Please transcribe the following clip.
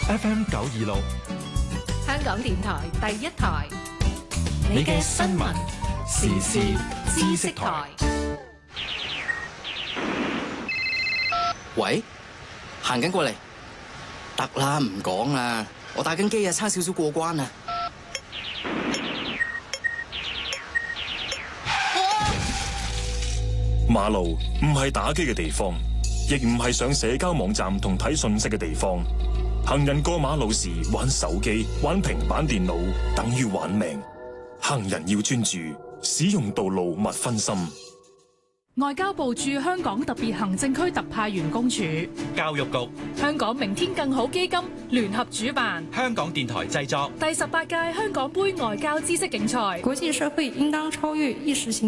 FM 926， 香港電台第一台， 你嘅新聞時事知識台。 喂，行緊過嚟，得啦，唔講啦，我打緊機啊，差少少過關啊。 馬路唔係打機嘅地方，亦唔係上社交網站同睇信息嘅地方。行人過馬路時玩手機、玩平板電腦，等於玩命。行人要專注，使用道路勿分心。 外交部駐香港特別行政區特派員公署、 教育局、 香港明天更好基金聯合主辦， 香港電台製作第18屆香港杯外交知識競賽。 國際社會應當超越意識形